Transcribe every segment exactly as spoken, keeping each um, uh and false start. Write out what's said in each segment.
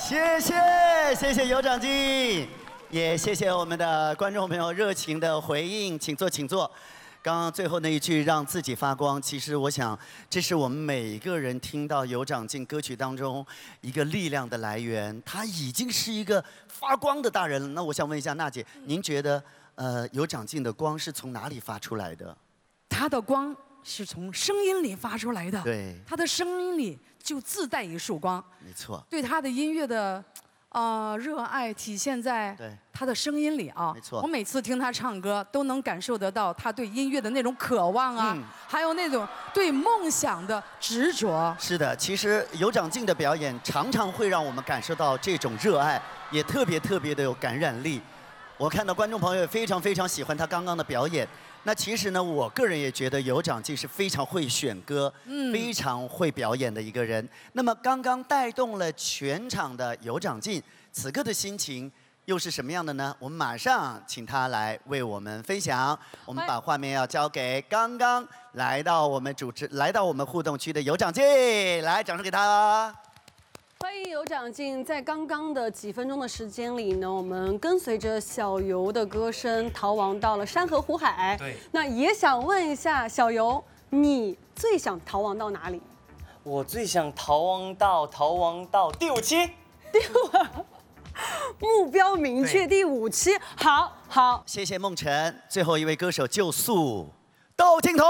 谢谢谢谢尤长靖，也谢谢我们的观众朋友热情的回应，请坐请坐。刚刚最后那一句让自己发光，其实我想这是我们每一个人听到尤长靖歌曲当中一个力量的来源。他已经是一个发光的大人了。那我想问一下娜姐，您觉得呃尤长靖的光是从哪里发出来的？ 他的光是从声音里发出来的。 对， 他的声音里就自带一束光。 没错。 对他的音乐的。 呃，热爱体现在他的声音里啊。 没错， 我每次听他唱歌，都能感受得到他对音乐的那种渴望啊，嗯、还有那种对梦想的执着。 是的，其实尤长靖的表演常常会让我们感受到这种热爱，也特别特别的有感染力。我看到观众朋友也非常非常喜欢他刚刚的表演。那其实呢，我个人也觉得尤长靖是非常会选歌、嗯、非常会表演的一个人。那么刚刚带动了全场的尤长靖，此刻的心情又是什么样的呢？我们马上请他来为我们分享。我们把画面要交给刚刚来到我们主持、来到我们互动区的尤长靖，来，掌声给他。 欢迎尤长靖，在刚刚的几分钟的时间里呢，我们跟随着小游的歌声逃亡到了山河湖海。对，那也想问一下小游，你最想逃亡到哪里？ 我最想逃亡到逃亡到第五期。 第五，目标明确，第五期。好，好， 谢谢梦辰。最后一位歌手就素窦靖童。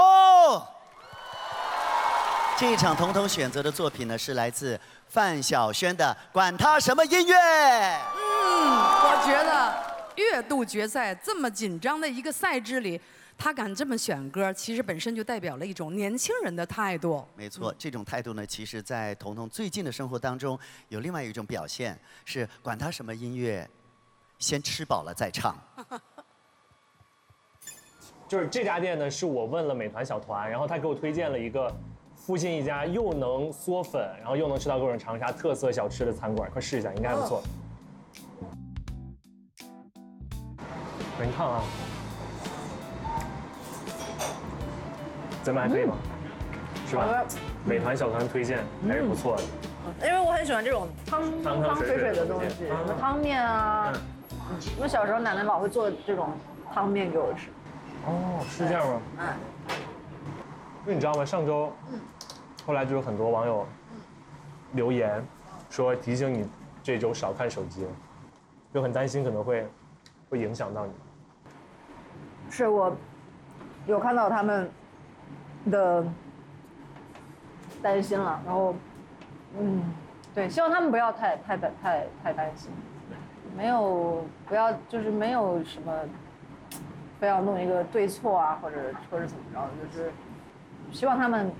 这一场童童选择的作品呢，是来自 范晓萱的《管他什么音乐》。 嗯，我觉得月度决赛这么紧张的一个赛制里，他敢这么选歌，其实本身就代表了一种年轻人的态度。 没错，这种态度呢，其实在童童最近的生活当中有另外一种表现，是管他什么音乐，先吃饱了再唱。 就是这家店呢，是我问了美团小团，然后他给我推荐了一个 附近一家又能嗦粉，然后又能吃到各种长沙特色小吃的餐馆，快试一下，应该还不错。你看啊，怎么还可以吗？是吧？美团小团推荐还是不错的。 因为我很喜欢这种汤汤汤水水的东西，什么汤面啊。因为小时候奶奶老会做这种汤面给我吃。 哦，是这样吗？嗯。因为你知道吗？上周，后来就有很多网友留言说提醒你这周少看手机，就很担心可能会会影响到你。 是我有看到他们的担心了，然后嗯，对，希望他们不要太太太太太担心，没有不要就是没有什么非要弄一个对错啊，或者或者怎么着，就是希望他们